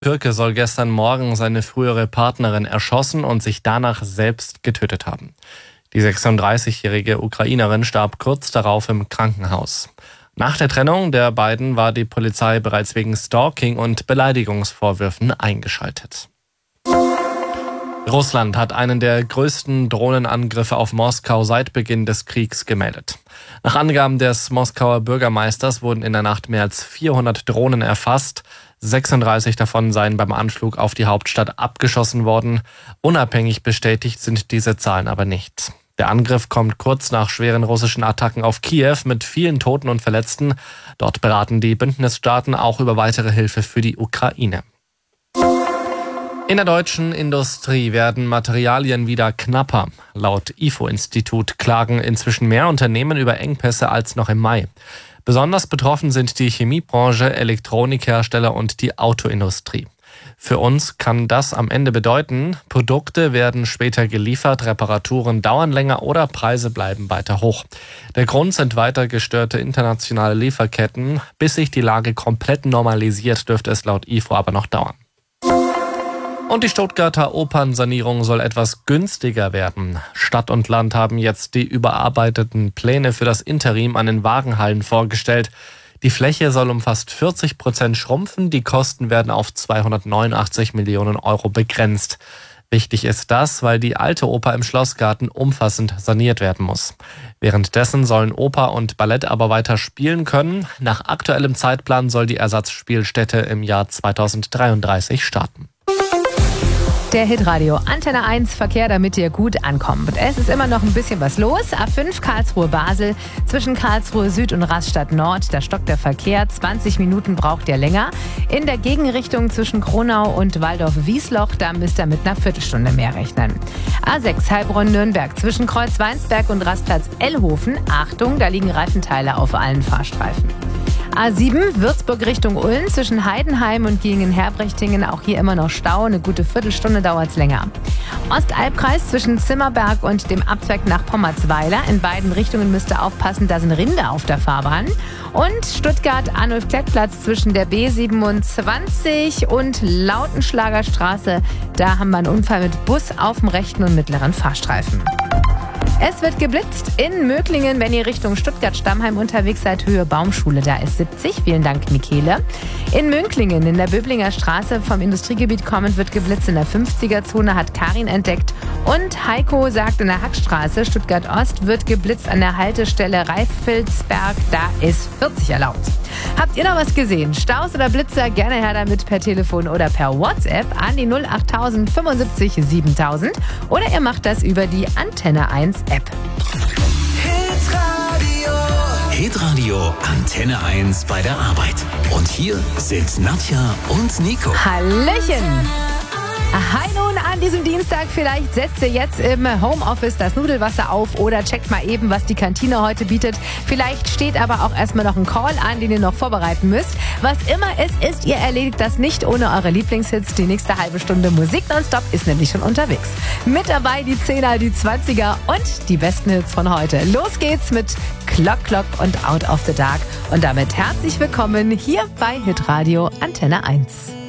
Türke soll gestern Morgen seine frühere Partnerin erschossen und sich danach selbst getötet haben. Die 36-jährige Ukrainerin starb kurz darauf im Krankenhaus. Nach der Trennung der beiden war die Polizei bereits wegen Stalking und Beleidigungsvorwürfen eingeschaltet. Russland hat einen der größten Drohnenangriffe auf Moskau seit Beginn des Kriegs gemeldet. Nach Angaben des Moskauer Bürgermeisters wurden in der Nacht mehr als 400 Drohnen erfasst. 36 davon seien beim Anflug auf die Hauptstadt abgeschossen worden. Unabhängig bestätigt sind diese Zahlen aber nicht. Der Angriff kommt kurz nach schweren russischen Attacken auf Kiew mit vielen Toten und Verletzten. Dort beraten die Bündnisstaaten auch über weitere Hilfe für die Ukraine. In der deutschen Industrie werden Materialien wieder knapper. Laut IFO-Institut klagen inzwischen mehr Unternehmen über Engpässe als noch im Mai. Besonders betroffen sind die Chemiebranche, Elektronikhersteller und die Autoindustrie. Für uns kann das am Ende bedeuten, Produkte werden später geliefert, Reparaturen dauern länger oder Preise bleiben weiter hoch. Der Grund sind weiter gestörte internationale Lieferketten. Bis sich die Lage komplett normalisiert, dürfte es laut IFO aber noch dauern. Und die Stuttgarter Opernsanierung soll etwas günstiger werden. Stadt und Land haben jetzt die überarbeiteten Pläne für das Interim an den Wagenhallen vorgestellt. Die Fläche soll um fast 40% schrumpfen. Die Kosten werden auf 289 Millionen Euro begrenzt. Wichtig ist das, weil die alte Oper im Schlossgarten umfassend saniert werden muss. Währenddessen sollen Oper und Ballett aber weiter spielen können. Nach aktuellem Zeitplan soll die Ersatzspielstätte im Jahr 2033 starten. Der Hitradio Antenne 1 Verkehr, damit ihr gut ankommt. Es ist immer noch ein bisschen was los. A5 Karlsruhe-Basel, zwischen Karlsruhe Süd und Rastatt Nord, da stockt der Verkehr. 20 Minuten braucht ihr länger. In der Gegenrichtung zwischen Kronau und Waldorf-Wiesloch, da müsst ihr mit einer Viertelstunde mehr rechnen. A6 Heilbronn-Nürnberg, zwischen Kreuz Weinsberg und Rastplatz Ellhofen. Achtung, da liegen Reifenteile auf allen Fahrstreifen. A7 Würzburg Richtung Ulm, zwischen Heidenheim und Gingen-Herbrechtingen, auch hier immer noch Stau, eine gute Viertelstunde dauert es länger. Ostalbkreis zwischen Zimmerberg und dem Abzweig nach Pommerzweiler, in beiden Richtungen müsst ihr aufpassen, da sind Rinder auf der Fahrbahn. Und Stuttgart-Arnulf-Kleck-Platz zwischen der B27 und Lautenschlagerstraße, da haben wir einen Unfall mit Bus auf dem rechten und mittleren Fahrstreifen. Es wird geblitzt in Möglingen, wenn ihr Richtung Stuttgart-Stammheim unterwegs seid, Höhe Baumschule, da ist 70. Vielen Dank, Michele. In Mönklingen, in der Böblinger Straße vom Industriegebiet kommend, wird geblitzt in der 50er-Zone, hat Karin entdeckt. Und Heiko sagt, in der Hackstraße, Stuttgart-Ost, wird geblitzt an der Haltestelle Reifelsberg, da ist 40 erlaubt. Habt ihr noch was gesehen? Staus oder Blitzer? Gerne her damit per Telefon oder per WhatsApp an die 08000 75 7000 oder ihr macht das über die Antenne 1 App. Hitradio Antenne 1 bei der Arbeit. Und hier sind Nadja und Nico. Hallöchen! Hi nun an diesem Dienstag, vielleicht setzt ihr jetzt im Homeoffice das Nudelwasser auf oder checkt mal eben, was die Kantine heute bietet. Vielleicht steht aber auch erstmal noch ein Call an, den ihr noch vorbereiten müsst. Was immer es ist, ihr erledigt das nicht ohne eure Lieblingshits. Die nächste halbe Stunde Musik nonstop ist nämlich schon unterwegs. Mit dabei die 10er, die 20er und die besten Hits von heute. Los geht's mit Clock Clock und Out of the Dark. Und damit herzlich willkommen hier bei Hitradio Antenne 1.